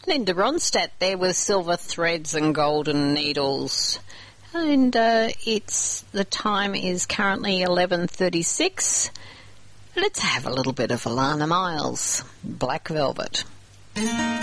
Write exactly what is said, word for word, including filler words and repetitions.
Linda Ronstadt there with Silver Threads and Golden Needles. And uh, it's the time is currently eleven thirty-six. Let's have a little bit of Alana Miles, Black Velvet.